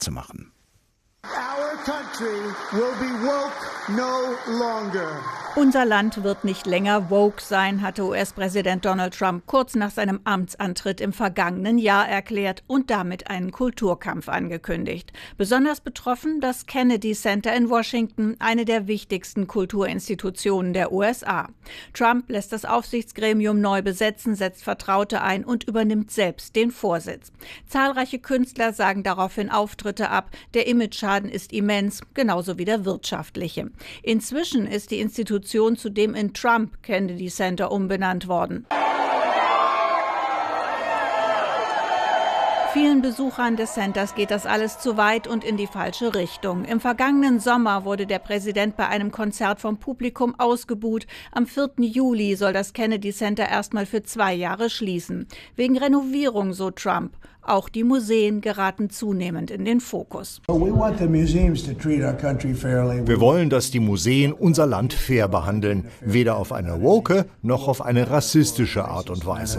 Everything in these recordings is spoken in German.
zu machen. Our country will be woke no longer. Unser Land wird nicht länger woke sein, hatte US-Präsident Donald Trump kurz nach seinem Amtsantritt im vergangenen Jahr erklärt und damit einen Kulturkampf angekündigt. Besonders betroffen das Kennedy Center in Washington, eine der wichtigsten Kulturinstitutionen der USA. Trump lässt das Aufsichtsgremium neu besetzen, setzt Vertraute ein und übernimmt selbst den Vorsitz. Zahlreiche Künstler sagen daraufhin Auftritte ab. Der Imageschaden ist immens, genauso wie der wirtschaftliche. Inzwischen ist die Institution zudem in Trump Kennedy Center umbenannt worden. Vielen Besuchern des Centers geht das alles zu weit und in die falsche Richtung. Im vergangenen Sommer wurde der Präsident bei einem Konzert vom Publikum ausgebuht. Am 4. Juli soll das Kennedy Center erstmal für 2 Jahre schließen. Wegen Renovierung, so Trump. Auch die Museen geraten zunehmend in den Fokus. Wir wollen, dass die Museen unser Land fair behandeln, weder auf eine woke noch auf eine rassistische Art und Weise.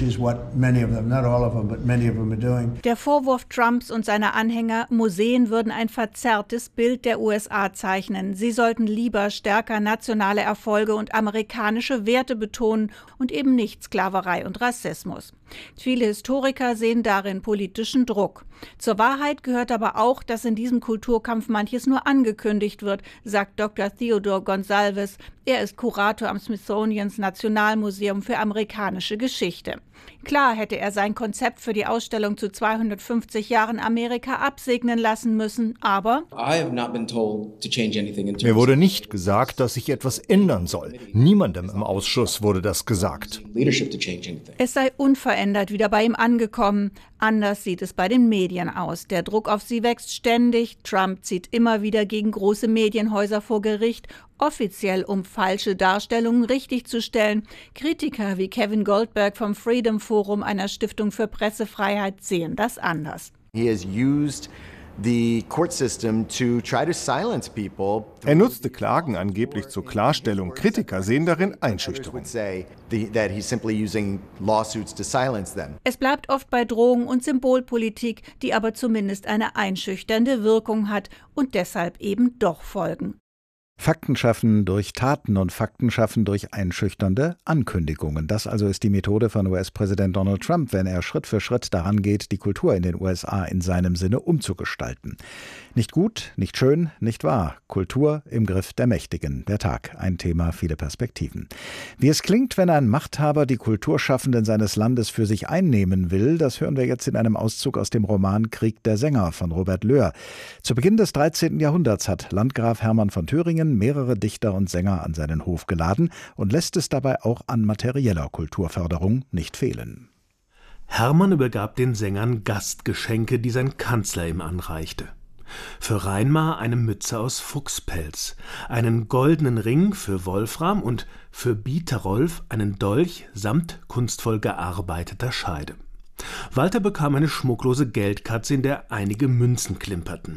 Der Vorwurf Trumps und seiner Anhänger, Museen würden ein verzerrtes Bild der USA zeichnen. Sie sollten lieber stärker nationale Erfolge und amerikanische Werte betonen und eben nicht Sklaverei und Rassismus. Viele Historiker sehen darin politischen Druck. Zur Wahrheit gehört aber auch, dass in diesem Kulturkampf manches nur angekündigt wird, sagt Dr. Theodore Gonsalves. Er ist Kurator am Smithsonians Nationalmuseum für amerikanische Geschichte. Klar hätte er sein Konzept für die Ausstellung zu 250 Jahren Amerika absegnen lassen müssen, aber mir wurde nicht gesagt, dass sich etwas ändern soll. Niemandem im Ausschuss wurde das gesagt. Es sei unverändert wieder bei ihm angekommen. Anders sieht es bei den Medien aus. Der Druck auf sie wächst ständig. Trump zieht immer wieder gegen große Medienhäuser vor Gericht, offiziell um falsche Darstellungen richtigzustellen. Kritiker wie Kevin Goldberg vom Freedom Forum, einer Stiftung für Pressefreiheit, sehen das anders. Er nutzte Klagen angeblich zur Klarstellung. Kritiker sehen darin Einschüchterung. Es bleibt oft bei Drohungen und Symbolpolitik, die aber zumindest eine einschüchternde Wirkung hat und deshalb eben doch folgen. Fakten schaffen durch Taten und Fakten schaffen durch einschüchternde Ankündigungen. Das also ist die Methode von US-Präsident Donald Trump, wenn er Schritt für Schritt daran geht, die Kultur in den USA in seinem Sinne umzugestalten. Nicht gut, nicht schön, nicht wahr. Kultur im Griff der Mächtigen. Der Tag, ein Thema, viele Perspektiven. Wie es klingt, wenn ein Machthaber die Kulturschaffenden seines Landes für sich einnehmen will, das hören wir jetzt in einem Auszug aus dem Roman Krieg der Sänger von Robert Löhr. Zu Beginn des 13. Jahrhunderts hat Landgraf Hermann von Thüringen mehrere Dichter und Sänger an seinen Hof geladen und lässt es dabei auch an materieller Kulturförderung nicht fehlen. Hermann übergab den Sängern Gastgeschenke, die sein Kanzler ihm anreichte. Für Reinmar eine Mütze aus Fuchspelz, einen goldenen Ring für Wolfram und für Bieterolf einen Dolch samt kunstvoll gearbeiteter Scheide. Walter bekam eine schmucklose Geldkatze, in der einige Münzen klimperten.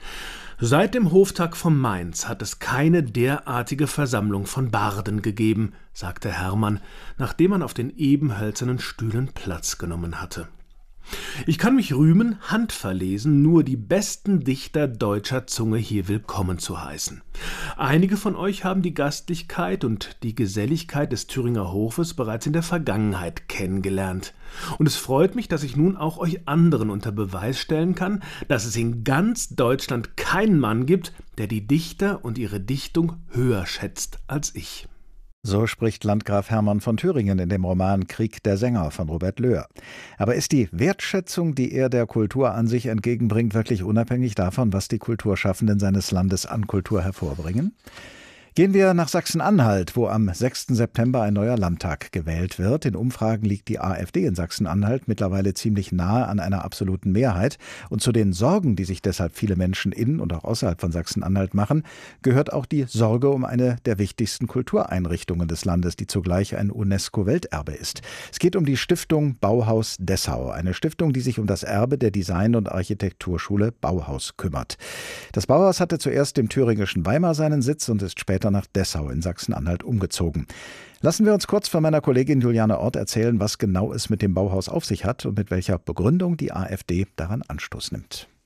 Seit dem Hoftag von Mainz hat es keine derartige Versammlung von Barden gegeben, sagte Hermann, nachdem man auf den ebenhölzernen Stühlen Platz genommen hatte. Ich kann mich rühmen, handverlesen nur die besten Dichter deutscher Zunge hier willkommen zu heißen. Einige von euch haben die Gastlichkeit und die Geselligkeit des Thüringer Hofes bereits in der Vergangenheit kennengelernt. Und es freut mich, dass ich nun auch euch anderen unter Beweis stellen kann, dass es in ganz Deutschland keinen Mann gibt, der die Dichter und ihre Dichtung höher schätzt als ich. So spricht Landgraf Hermann von Thüringen in dem Roman Krieg der Sänger von Robert Löhr. Aber ist die Wertschätzung, die er der Kultur an sich entgegenbringt, wirklich unabhängig davon, was die Kulturschaffenden seines Landes an Kultur hervorbringen? Gehen wir nach Sachsen-Anhalt, wo am 6. September ein neuer Landtag gewählt wird. In Umfragen liegt die AfD in Sachsen-Anhalt mittlerweile ziemlich nahe an einer absoluten Mehrheit. Und zu den Sorgen, die sich deshalb viele Menschen in und auch außerhalb von Sachsen-Anhalt machen, gehört auch die Sorge um eine der wichtigsten Kultureinrichtungen des Landes, die zugleich ein UNESCO-Welterbe ist. Es geht um die Stiftung Bauhaus Dessau, eine Stiftung, die sich um das Erbe der Design- und Architekturschule Bauhaus kümmert. Das Bauhaus hatte zuerst im thüringischen Weimar seinen Sitz und ist später nach Dessau in Sachsen-Anhalt umgezogen. Lassen wir uns kurz von meiner Kollegin Juliane Ort erzählen, was genau es mit dem Bauhaus auf sich hat und mit welcher Begründung die AfD daran Anstoß nimmt.